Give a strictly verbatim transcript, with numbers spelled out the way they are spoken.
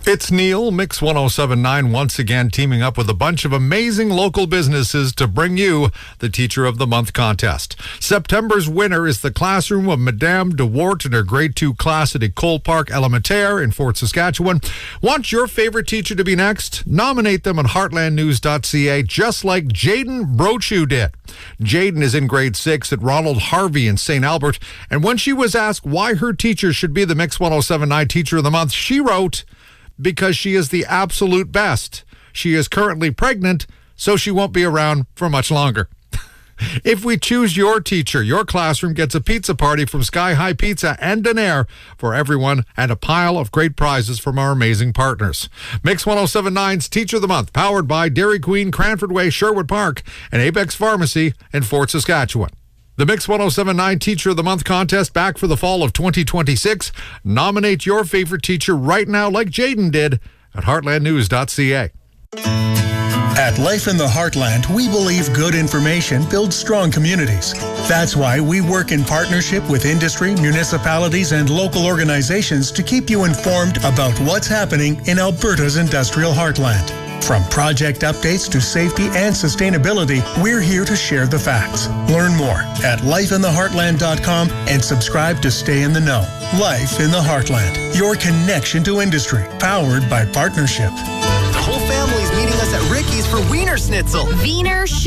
It's Neil, Mix one oh seven point nine, once again teaming up with a bunch of amazing local businesses to bring you the Teacher of the Month contest. September's winner is the classroom of Madame DeWart and her grade two class at Ecole Park Elementaire in Fort Saskatchewan. Want your favorite teacher to be next? Nominate them on heartland news dot c a, just like Jaden Brochu did. Jaden is in grade six at Ronald Harvey in Saint Albert, and when she was asked why her teacher should be the Mix one oh seven point nine Teacher of the Month, she wrote, "Because she is the absolute best. She is currently pregnant, so she won't be around for much longer." If we choose your teacher, your classroom gets a pizza party from Sky High Pizza and Donair for everyone and a pile of great prizes from our amazing partners. Mix one oh seven point nine's Teacher of the Month, powered by Dairy Queen, Cranford Way, Sherwood Park, and Apex Pharmacy in Fort Saskatchewan. The Mix one oh seven point nine Teacher of the Month contest back for the fall of twenty twenty-six. Nominate your favorite teacher right now like Jaden did at heartland news dot c a. At Life in the Heartland, we believe good information builds strong communities. That's why we work in partnership with industry, municipalities, and local organizations to keep you informed about what's happening in Alberta's industrial heartland. From project updates to safety and sustainability, we're here to share the facts. Learn more at life in the heartland dot com and subscribe to stay in the know. Life in the Heartland, your connection to industry, powered by partnership. The whole family's meeting us at Ricky's for Wiener Schnitzel. Wiener Schnitzel.